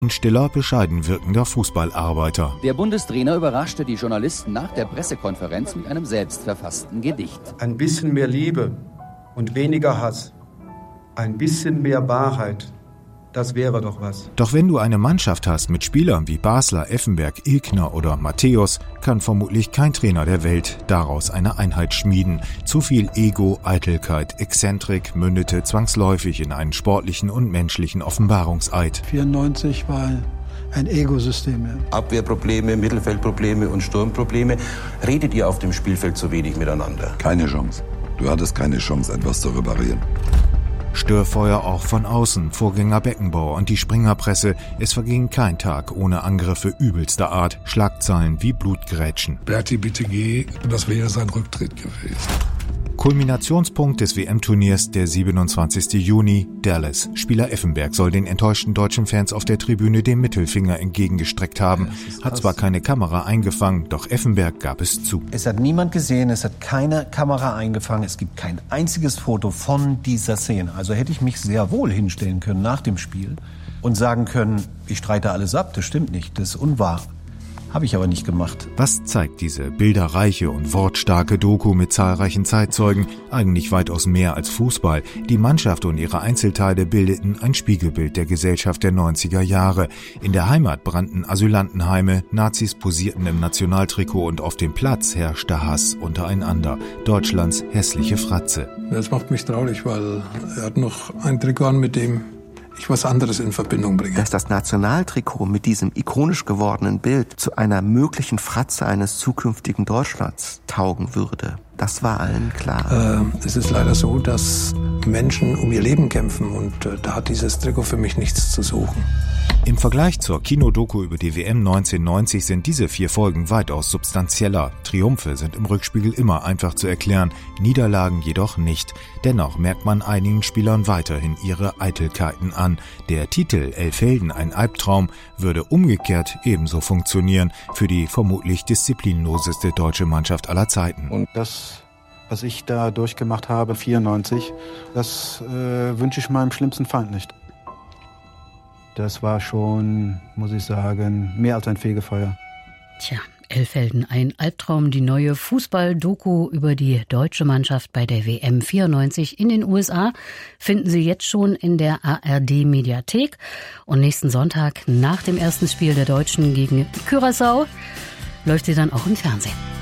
Ein stiller, bescheiden wirkender Fußballarbeiter. Der Bundestrainer überraschte die Journalisten nach der Pressekonferenz mit einem selbstverfassten Gedicht. Ein bisschen mehr Liebe und weniger Hass. Ein bisschen mehr Wahrheit. Das wäre doch was. Doch wenn du eine Mannschaft hast mit Spielern wie Basler, Effenberg, Ilkner oder Matthäus, kann vermutlich kein Trainer der Welt daraus eine Einheit schmieden. Zu viel Ego, Eitelkeit, Exzentrik mündete zwangsläufig in einen sportlichen und menschlichen Offenbarungseid. 94 war ein Ego-System. Ja. Abwehrprobleme, Mittelfeldprobleme und Sturmprobleme. Redet ihr auf dem Spielfeld zu wenig miteinander? Keine Chance. Du hattest keine Chance, etwas zu reparieren. Störfeuer auch von außen, Vorgänger Beckenbauer und die Springerpresse. Es verging kein Tag ohne Angriffe übelster Art, Schlagzeilen wie Blutgrätschen. Berti, bitte geh, das wäre sein Rücktritt gewesen. Kulminationspunkt des WM-Turniers, der 27. Juni, Dallas. Spieler Effenberg soll den enttäuschten deutschen Fans auf der Tribüne den Mittelfinger entgegengestreckt haben. Hat zwar keine Kamera eingefangen, doch Effenberg gab es zu. Es hat niemand gesehen, es hat keine Kamera eingefangen, es gibt kein einziges Foto von dieser Szene. Also hätte ich mich sehr wohl hinstellen können nach dem Spiel und sagen können, ich streite alles ab, das stimmt nicht, das ist unwahr. Habe ich aber nicht gemacht. Was zeigt diese bilderreiche und wortstarke Doku mit zahlreichen Zeitzeugen? Eigentlich weitaus mehr als Fußball. Die Mannschaft und ihre Einzelteile bildeten ein Spiegelbild der Gesellschaft der 90er Jahre. In der Heimat brannten Asylantenheime, Nazis posierten im Nationaltrikot und auf dem Platz herrschte Hass untereinander. Deutschlands hässliche Fratze. Das macht mich traurig, weil er hat noch ein Trikot an, mit dem ich was anderes in Verbindung bringe. Dass das Nationaltrikot mit diesem ikonisch gewordenen Bild zu einer möglichen Fratze eines zukünftigen Deutschlands taugen würde, das war allen klar. Es ist leider so, dass Menschen um ihr Leben kämpfen und da hat dieses Trikot für mich nichts zu suchen. Im Vergleich zur Kinodoku über die WM 1990 sind diese 4 Folgen weitaus substanzieller. Triumphe sind im Rückspiegel immer einfach zu erklären, Niederlagen jedoch nicht. Dennoch merkt man einigen Spielern weiterhin ihre Eitelkeiten an. Der Titel »11 Helden, ein Albtraum« würde umgekehrt ebenso funktionieren für die vermutlich disziplinloseste deutsche Mannschaft aller Zeiten. Und das, was ich da durchgemacht habe, 94, das wünsche ich meinem schlimmsten Feind nicht. Das war schon, muss ich sagen, mehr als ein Fegefeuer. Tja, 11 Helden, ein Albtraum, die neue Fußball-Doku über die deutsche Mannschaft bei der WM 94 in den USA finden Sie jetzt schon in der ARD-Mediathek. Und nächsten Sonntag nach dem ersten Spiel der Deutschen gegen Curaçao läuft sie dann auch im Fernsehen.